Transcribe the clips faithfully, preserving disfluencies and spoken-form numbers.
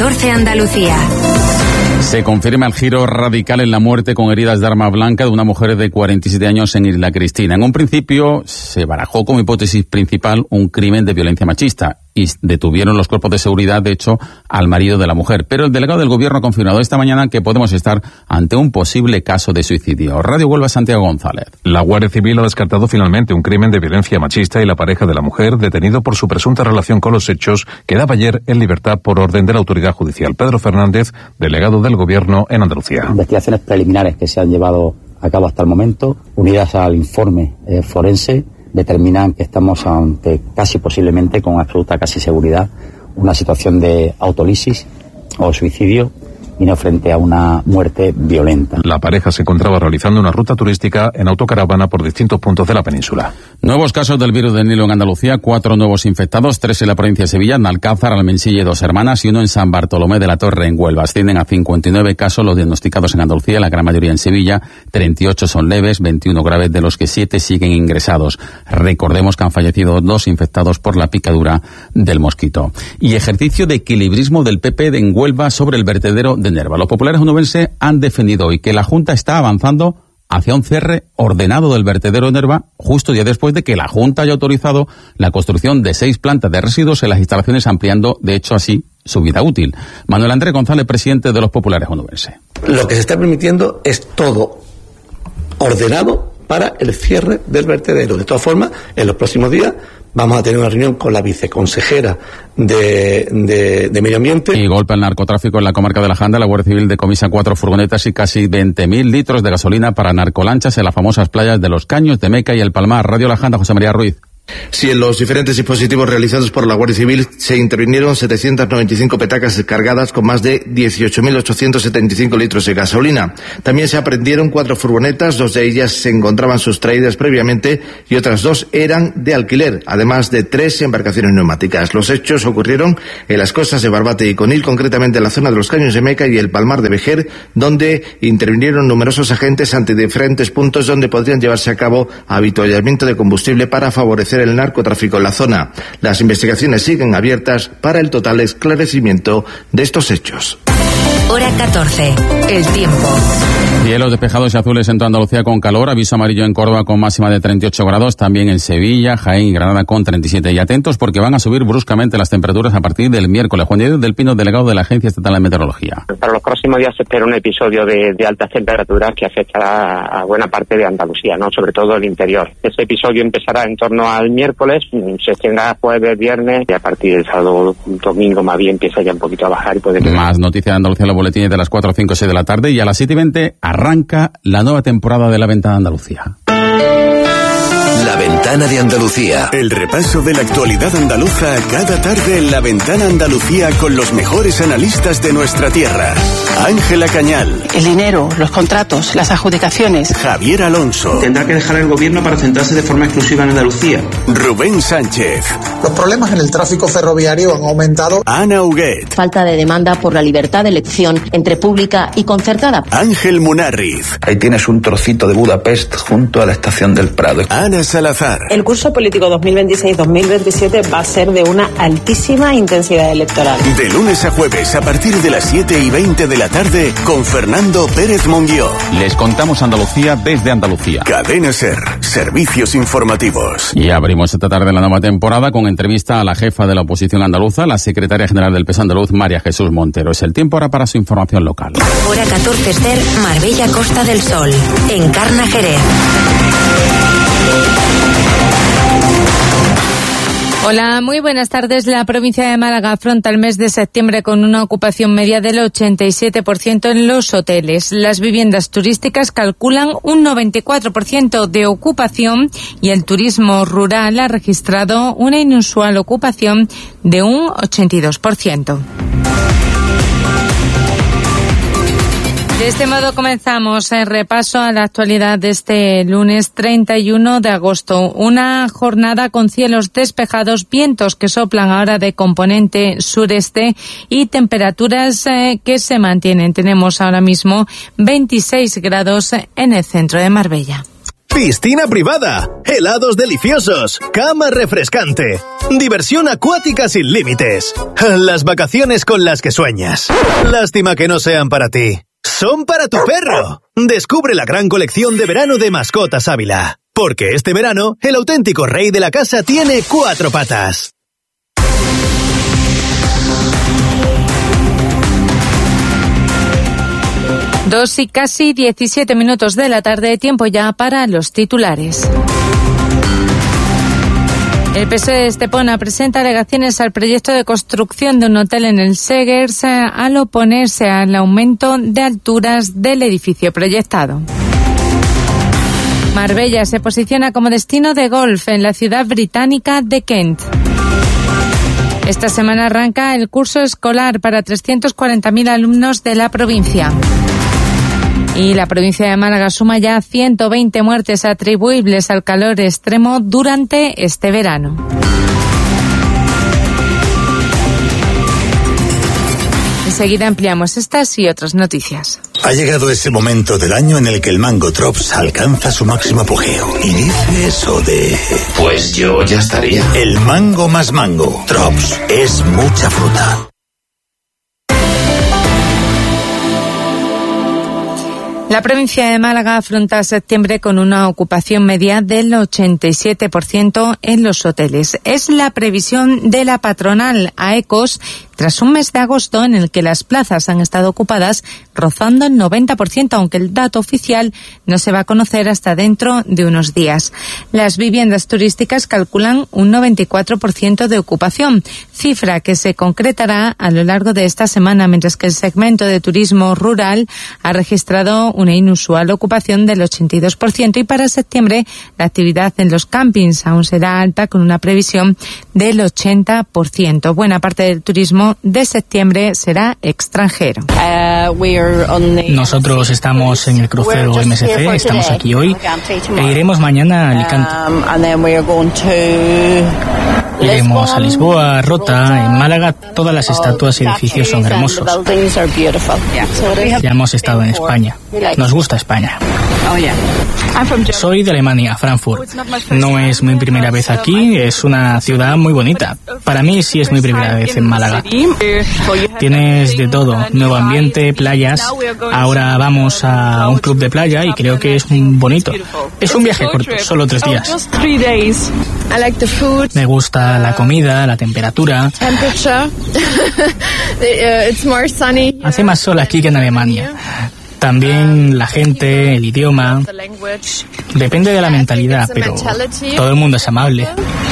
catorce Andalucía. Se confirma el giro radical en la muerte con heridas de arma blanca de una mujer de cuarenta y siete años en Isla Cristina. En un principio se barajó como hipótesis principal un crimen de violencia machista y detuvieron los cuerpos de seguridad, de hecho, al marido de la mujer. Pero el delegado del Gobierno ha confirmado esta mañana que podemos estar ante un posible caso de suicidio. Radio Huelva, Santiago González. La Guardia Civil ha descartado finalmente un crimen de violencia machista y la pareja de la mujer, detenido por su presunta relación con los hechos, quedaba ayer en libertad por orden de la autoridad judicial. Pedro Fernández, delegado del Gobierno en Andalucía. Investigaciones preliminares que se han llevado a cabo hasta el momento, unidas al informe eh, forense, determinan que estamos ante casi posiblemente, con absoluta casi seguridad, una situación de autolisis o suicidio y no frente a una muerte violenta. La pareja se encontraba realizando una ruta turística en autocaravana por distintos puntos de la península. Nuevos casos del virus del Nilo en Andalucía, cuatro nuevos infectados, tres en la provincia de Sevilla, en Alcázar, Almensilla y Dos Hermanas, y uno en San Bartolomé de la Torre, en Huelva. Ascienden a cincuenta y nueve casos los diagnosticados en Andalucía, la gran mayoría en Sevilla, treinta y ocho son leves, veintiuno graves, de los que siete siguen ingresados. Recordemos que han fallecido dos infectados por la picadura del mosquito. Y ejercicio de equilibrismo del P P en Huelva sobre el vertedero de Nerva. Los populares onubenses han defendido hoy que la Junta está avanzando hacia un cierre ordenado del vertedero de Nerva, justo ya después de que la Junta haya autorizado la construcción de seis plantas de residuos en las instalaciones, ampliando, de hecho, así su vida útil. Manuel Andrés González, presidente de los populares onubenses. Lo que se está permitiendo es todo ordenado para el cierre del vertedero. De todas formas, en los próximos días vamos a tener una reunión con la viceconsejera de, de, de Medio Ambiente. Y golpe al narcotráfico en la comarca de la Janda. La Guardia Civil decomisa cuatro furgonetas y casi veinte mil litros de gasolina para narcolanchas en las famosas playas de Los Caños, de Meca y El Palmar. Radio La Janda, José María Ruiz. Sí, en los diferentes dispositivos realizados por la Guardia Civil se intervinieron setecientas noventa y cinco petacas cargadas con más de dieciocho mil ochocientos setenta y cinco litros de gasolina. También se aprehendieron cuatro furgonetas, dos de ellas se encontraban sustraídas previamente y otras dos eran de alquiler, además de tres embarcaciones neumáticas. Los hechos ocurrieron en las costas de Barbate y Conil, concretamente en la zona de Los Caños de Meca y el Palmar de Vejer, donde intervinieron numerosos agentes ante diferentes puntos donde podrían llevarse a cabo avituallamiento de combustible para favorecer el narcotráfico en la zona. Las investigaciones siguen abiertas para el total esclarecimiento de estos hechos. Hora catorce. El tiempo. Cielos despejados y azules en toda Andalucía con calor. Aviso amarillo en Córdoba con máxima de treinta y ocho grados. También en Sevilla, Jaén y Granada con treinta y siete. Y atentos porque van a subir bruscamente las temperaturas a partir del miércoles. Juan Diego del Pino, delegado de la Agencia Estatal de Meteorología. Para los próximos días se espera un episodio de, de altas temperaturas que afectará a buena parte de Andalucía, ¿no? Sobre todo el interior. Ese episodio empezará en torno al miércoles, se extenderá jueves, viernes y a partir del sábado, domingo más bien empieza ya un poquito a bajar y puede quedar. Más noticias de Andalucía en los boletines de las cuatro, cinco, seis de la tarde, y a las siete y veinte arranca la nueva temporada de La Ventana de Andalucía. La Ventana de Andalucía. El repaso de la actualidad andaluza cada tarde en La Ventana Andalucía con los mejores analistas de nuestra tierra. Ángela Cañal. El dinero, los contratos, las adjudicaciones. Javier Alonso. Tendrá que dejar el gobierno para centrarse de forma exclusiva en Andalucía. Rubén Sánchez. Los problemas en el tráfico ferroviario han aumentado. Ana Huguet. Falta de demanda por la libertad de elección entre pública y concertada. Ángel Munarriz. Ahí tienes un trocito de Budapest junto a la estación del Prado. Ana Salazar. El curso político dos mil veintiséis dos mil veintisiete va a ser de una altísima intensidad electoral. De lunes a jueves a partir de las siete y veinte de la tarde con Fernando Pérez Monguió. Les contamos Andalucía desde Andalucía. Cadena SER, servicios informativos. Y abrimos esta tarde la nueva temporada con entrevista a la jefa de la oposición andaluza, la secretaria general del P S andaluz, María Jesús Montero. Es el tiempo ahora para su información local. Hora catorce SER, Marbella, Costa del Sol. Encarna, Jerez. Hola, muy buenas tardes. La provincia de Málaga afronta el mes de septiembre con una ocupación media del ochenta y siete por ciento en los hoteles. Las viviendas turísticas calculan un noventa y cuatro por ciento de ocupación y el turismo rural ha registrado una inusual ocupación de un ochenta y dos por ciento. De este modo comenzamos el repaso a la actualidad de este lunes treinta y uno de agosto. Una jornada con cielos despejados, vientos que soplan ahora de componente sureste y temperaturas eh, que se mantienen. Tenemos ahora mismo veintiséis grados en el centro de Marbella. Piscina privada, helados deliciosos, cama refrescante, diversión acuática sin límites, las vacaciones con las que sueñas. Lástima que no sean para ti. Son para tu perro. Descubre la gran colección de verano de Mascotas Ávila. Porque este verano, el auténtico rey de la casa tiene cuatro patas. Dos y casi diecisiete minutos de la tarde, tiempo ya para los titulares. El P S O E de Estepona presenta alegaciones al proyecto de construcción de un hotel en el Segers al oponerse al aumento de alturas del edificio proyectado. Marbella se posiciona como destino de golf en la ciudad británica de Kent. Esta semana arranca el curso escolar para trescientos cuarenta mil alumnos de la provincia. Y la provincia de Málaga suma ya ciento veinte muertes atribuibles al calor extremo durante este verano. Enseguida ampliamos estas y otras noticias. Ha llegado ese momento del año en el que el mango Drops alcanza su máximo apogeo. Y dice eso de... Pues yo ya estaría. El mango más mango. Drops es mucha fruta. La provincia de Málaga afronta septiembre con una ocupación media del ochenta y siete por ciento en los hoteles. Es la previsión de la patronal AECOS tras un mes de agosto en el que las plazas han estado ocupadas rozando el noventa por ciento, aunque el dato oficial no se va a conocer hasta dentro de unos días. Las viviendas turísticas calculan un noventa y cuatro por ciento de ocupación, cifra que se concretará a lo largo de esta semana, mientras que el segmento de turismo rural ha registrado una inusual ocupación del ochenta y dos por ciento y para septiembre la actividad en los campings aún será alta con una previsión del ochenta por ciento. Buena parte del turismo de septiembre será extranjero. Nosotros estamos en el crucero M S C, estamos aquí hoy e iremos mañana a Alicante. Iremos a Lisboa, Rota, en Málaga todas las estatuas y edificios son hermosos. Ya hemos estado en España. Nos gusta España. Soy de Alemania, Frankfurt. No es mi primera vez aquí, es una ciudad muy bonita. Para mí sí es mi primera vez en Málaga. Tienes de todo, nuevo ambiente, playas. Ahora vamos a un club de playa y creo que es bonito. Es un viaje corto, solo tres días. Me gusta la comida, la temperatura. Hace más sol aquí que en Alemania. También la gente, el idioma. Depende de la mentalidad, pero todo el mundo es amable.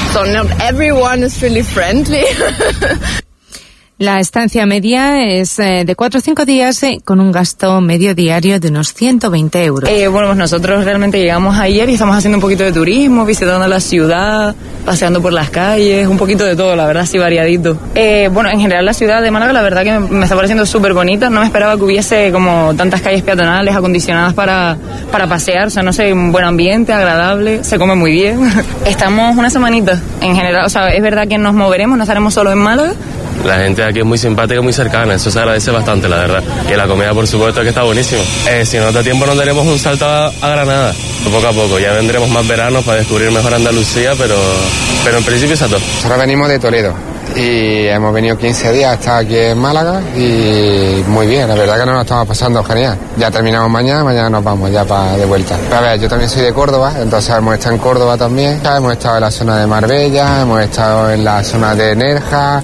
La estancia media es eh, de cuatro o cinco días eh, con un gasto medio diario de unos ciento veinte euros. Eh, bueno, pues nosotros realmente llegamos ayer y estamos haciendo un poquito de turismo, visitando la ciudad, paseando por las calles, un poquito de todo, la verdad, así variadito. Eh, bueno, en general la ciudad de Málaga, la verdad que me, me está pareciendo súper bonita. No me esperaba que hubiese como tantas calles peatonales acondicionadas para, para pasear, o sea, no sé, un buen ambiente, agradable, se come muy bien. Estamos una semanita, en general, o sea, es verdad que nos moveremos, no estaremos solo en Málaga. La gente aquí es muy simpática y muy cercana, eso se agradece bastante, la verdad. Y la comida, por supuesto, que está buenísima. Eh, si no da tiempo, nos daremos un salto a, a Granada, poco a poco. Ya vendremos más veranos para descubrir mejor Andalucía, pero, pero en principio es a todo. Nosotros venimos de Toledo y hemos venido quince días hasta aquí en Málaga y muy bien, la verdad que nos lo estamos pasando genial. Ya terminamos mañana, mañana nos vamos ya para de vuelta. A ver, yo también soy de Córdoba, entonces hemos estado en Córdoba también. Hemos estado en la zona de Marbella, hemos estado en la zona de Nerja.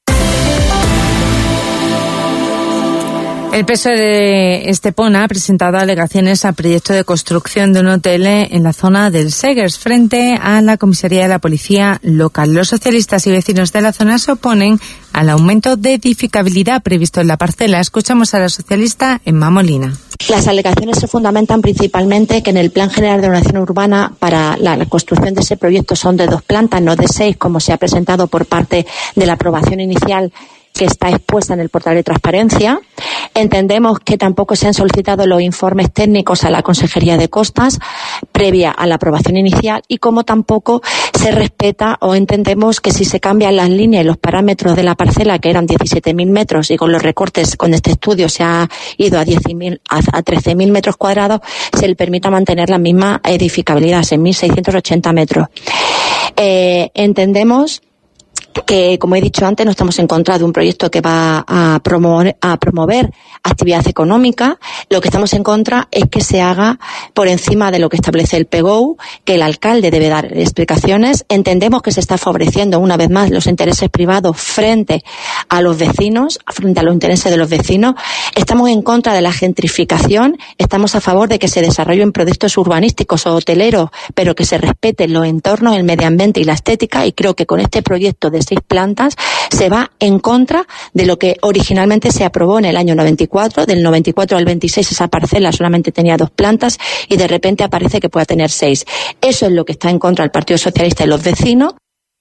El P S O E de Estepona ha presentado alegaciones al proyecto de construcción de un hotel en la zona del Segers frente a la comisaría de la policía local. Los socialistas y vecinos de la zona se oponen al aumento de edificabilidad previsto en la parcela. Escuchamos a la socialista Emma Molina. Las alegaciones se fundamentan principalmente que en el Plan General de Ordenación Urbana para la construcción de ese proyecto son de dos plantas, no de seis, como se ha presentado por parte de la aprobación inicial que está expuesta en el portal de transparencia. Entendemos que tampoco se han solicitado los informes técnicos a la Consejería de Costas previa a la aprobación inicial, y como tampoco se respeta, o entendemos que si se cambian las líneas y los parámetros de la parcela, que eran diecisiete mil metros, y con los recortes con este estudio se ha ido a, diez mil, a trece mil metros cuadrados, se le permita mantener la misma edificabilidad, seis mil seiscientos ochenta metros. Eh, entendemos que, como he dicho antes, no estamos en contra de un proyecto que va a promover, a promover actividad económica. Lo que estamos en contra es que se haga por encima de lo que establece el P G O U, que el alcalde debe dar explicaciones. Entendemos que se está favoreciendo una vez más los intereses privados frente a los vecinos, frente a los intereses de los vecinos. Estamos en contra de la gentrificación, estamos a favor de que se desarrollen proyectos urbanísticos o hoteleros, pero que se respeten los entornos, el medio ambiente y la estética, y creo que con este proyecto de seis plantas se va en contra de lo que originalmente se aprobó en el año noventa y cuatro. Del noventa y cuatro al veintiséis esa parcela solamente tenía dos plantas y de repente aparece que pueda tener seis. Eso es lo que está en contra del Partido Socialista y los vecinos.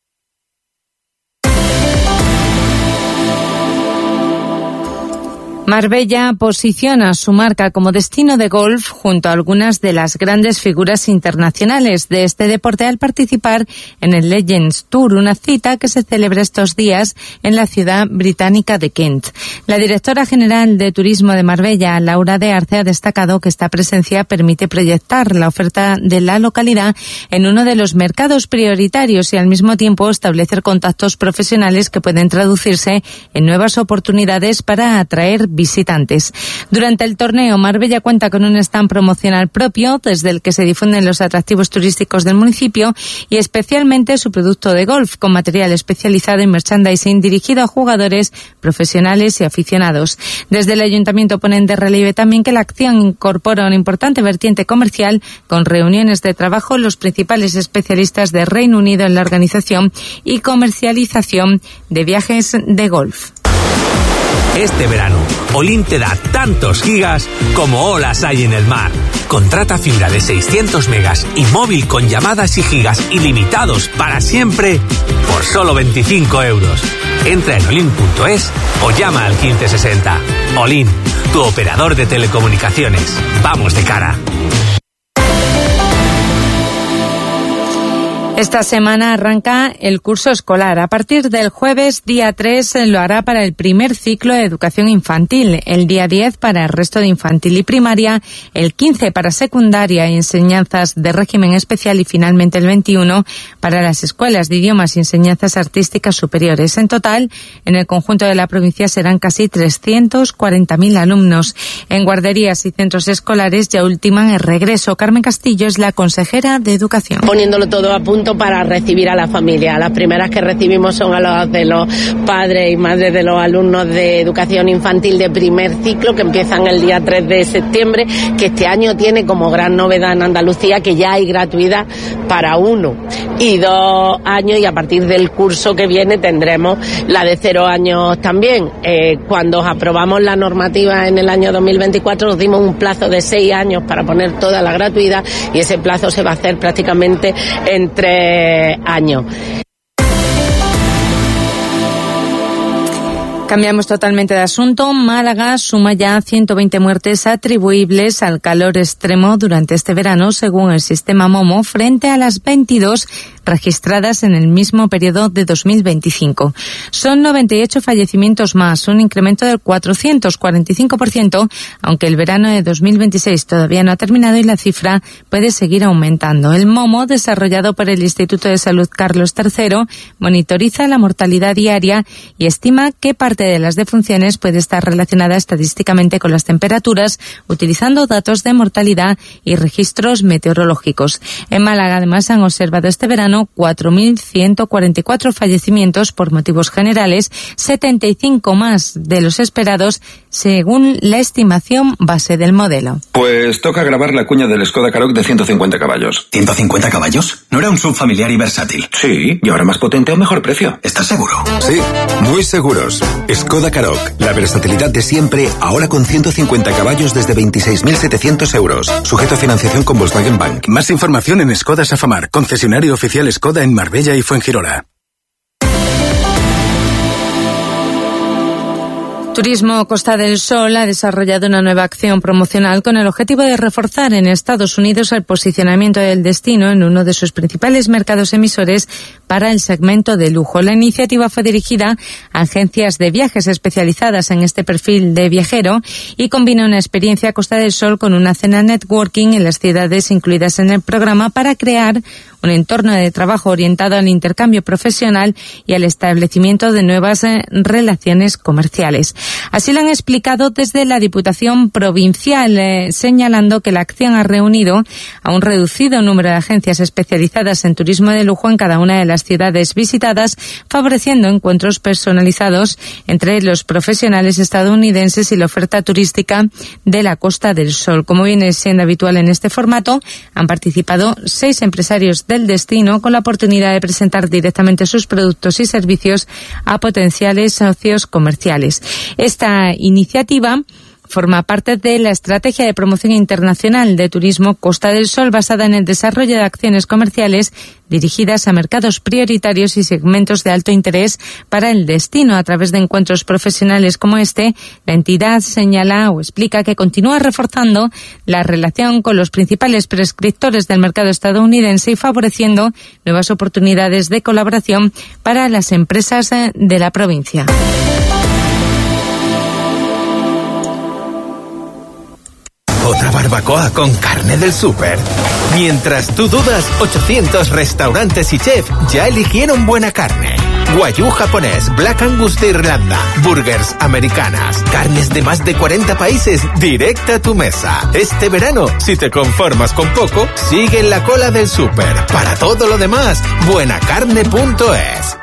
Marbella posiciona su marca como destino de golf junto a algunas de las grandes figuras internacionales de este deporte al participar en el Legends Tour, una cita que se celebra estos días en la ciudad británica de Kent. La directora general de Turismo de Marbella, Laura de Arce, ha destacado que esta presencia permite proyectar la oferta de la localidad en uno de los mercados prioritarios y al mismo tiempo establecer contactos profesionales que pueden traducirse en nuevas oportunidades para atraer visitantes. Durante el torneo, Marbella cuenta con un stand promocional propio desde el que se difunden los atractivos turísticos del municipio y especialmente su producto de golf, con material especializado en merchandising dirigido a jugadores, profesionales y aficionados. Desde el ayuntamiento ponen de relieve también que la acción incorpora una importante vertiente comercial con reuniones de trabajo los principales especialistas de Reino Unido en la organización y comercialización de viajes de golf. Este verano, Olin te da tantos gigas como olas hay en el mar. Contrata fibra de seiscientos megas y móvil con llamadas y gigas ilimitados para siempre por solo veinticinco euros. Entra en olin punto es o llama al quince sesenta. Olin, tu operador de telecomunicaciones. Vamos de cara. Esta semana arranca el curso escolar. A partir del jueves, día tres, lo hará para el primer ciclo de educación infantil, el día diez para el resto de infantil y primaria, el quince para secundaria y enseñanzas de régimen especial y finalmente el veintiuno para las escuelas de idiomas y enseñanzas artísticas superiores. En total, en el conjunto de la provincia serán casi trescientos cuarenta mil alumnos. En guarderías y centros escolares ya ultiman el regreso. Carmen Castillo es la consejera de Educación. Poniéndolo todo a punto para recibir a la familia. Las primeras que recibimos son a los de los padres y madres de los alumnos de educación infantil de primer ciclo, que empiezan el día tres de septiembre, que este año tiene como gran novedad en Andalucía que ya hay gratuidad para uno y dos años, y a partir del curso que viene tendremos la de cero años también. Eh, cuando aprobamos la normativa en el año dos mil veinticuatro nos dimos un plazo de seis años para poner toda la gratuidad y ese plazo se va a hacer prácticamente entre años. Cambiamos totalmente de asunto. Málaga suma ya ciento veinte muertes atribuibles al calor extremo durante este verano, según el sistema Momo, frente a las veintidós registradas en el mismo periodo de dos mil veinticinco. Son noventa y ocho fallecimientos más, un incremento del cuatrocientos cuarenta y cinco por ciento, aunque el verano de dos mil veintiséis todavía no ha terminado y la cifra puede seguir aumentando. El Momo, desarrollado por el Instituto de Salud Carlos tercero, monitoriza la mortalidad diaria y estima qué parte de las defunciones puede estar relacionada estadísticamente con las temperaturas, utilizando datos de mortalidad y registros meteorológicos. En Málaga, además, han observado este verano cuatro mil ciento cuarenta y cuatro fallecimientos por motivos generales, setenta y cinco más de los esperados, según la estimación base del modelo. Pues toca grabar la cuña del Skoda Karoq de ciento cincuenta caballos. ¿ciento cincuenta caballos? ¿No era un sub familiar y versátil? Sí, y ahora más potente a mejor precio. ¿Estás seguro? Sí, muy seguros. Skoda Karoq, la versatilidad de siempre, ahora con ciento cincuenta caballos desde veintiséis mil setecientos euros. Sujeto a financiación con Volkswagen Bank. Más información en Skoda Safamar, concesionario oficial Skoda en Marbella y Fuengirola. Turismo Costa del Sol ha desarrollado una nueva acción promocional con el objetivo de reforzar en Estados Unidos el posicionamiento del destino en uno de sus principales mercados emisores para el segmento de lujo. La iniciativa fue dirigida a agencias de viajes especializadas en este perfil de viajero y combina una experiencia Costa del Sol con una cena networking en las ciudades incluidas en el programa para crear un entorno de trabajo orientado al intercambio profesional y al establecimiento de nuevas eh, relaciones comerciales. Así lo han explicado desde la Diputación Provincial, eh, señalando que la acción ha reunido a un reducido número de agencias especializadas en turismo de lujo en cada una de las ciudades visitadas, favoreciendo encuentros personalizados entre los profesionales estadounidenses y la oferta turística de la Costa del Sol. Como viene siendo habitual en este formato, han participado seis empresarios del destino con la oportunidad de presentar directamente sus productos y servicios a potenciales socios comerciales. Esta iniciativa forma parte de la estrategia de promoción internacional de turismo Costa del Sol, basada en el desarrollo de acciones comerciales dirigidas a mercados prioritarios y segmentos de alto interés para el destino. A través de encuentros profesionales como este, la entidad señala o explica que continúa reforzando la relación con los principales prescriptores del mercado estadounidense y favoreciendo nuevas oportunidades de colaboración para las empresas de la provincia. Otra barbacoa con carne del súper. Mientras tú dudas, ochocientos restaurantes y chef ya eligieron buena carne. Wagyu japonés, Black Angus de Irlanda, burgers americanas, carnes de más de cuarenta países, directa a tu mesa. Este verano, si te conformas con poco, sigue en la cola del súper. Para todo lo demás, buenacarne punto es.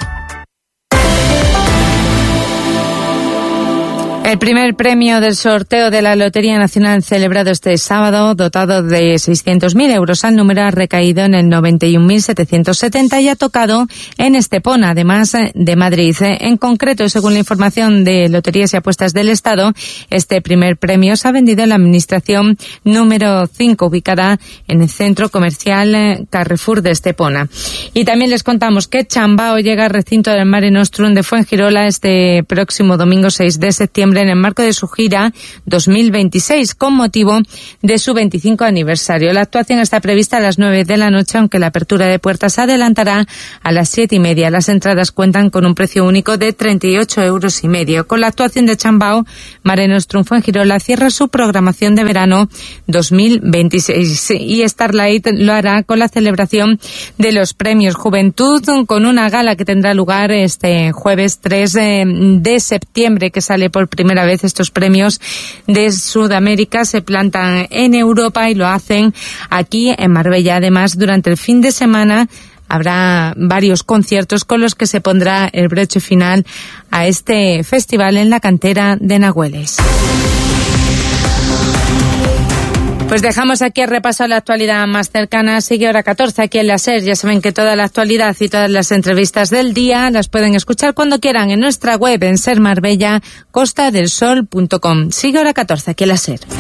El primer premio del sorteo de la Lotería Nacional celebrado este sábado, dotado de seiscientos mil euros al número, ha recaído en el noventa y un mil setecientos setenta y ha tocado en Estepona, además de Madrid. En concreto, según la información de Loterías y Apuestas del Estado, este primer premio se ha vendido en la administración número cinco, ubicada en el centro comercial Carrefour de Estepona. Y también les contamos que Chambao llega al recinto del Mare Nostrum de Fuengirola este próximo domingo seis de septiembre en el marco de su gira dos mil veintiséis con motivo de su veinticinco aniversario. La actuación está prevista a las nueve de la noche, aunque la apertura de puertas se adelantará a las siete y media. Las entradas cuentan con un precio único de treinta y ocho euros y medio. Con la actuación de Chambao, Mare Nostrum Fuengirola cierra su programación de verano dos mil veintiséis y Starlight lo hará con la celebración de los premios Juventud, con una gala que tendrá lugar este jueves tres de septiembre, que sale por primera vez. Estos premios de Sudamérica se plantan en Europa y lo hacen aquí en Marbella. Además, durante el fin de semana habrá varios conciertos con los que se pondrá el broche final a este festival en la cantera de Nahueles. Pues dejamos aquí el repaso a la actualidad más cercana. Sigue hora catorce aquí en la SER. Ya saben que toda la actualidad y todas las entrevistas del día las pueden escuchar cuando quieran en nuestra web en ser marbella costa del sol punto com. Sigue hora catorce aquí en la SER.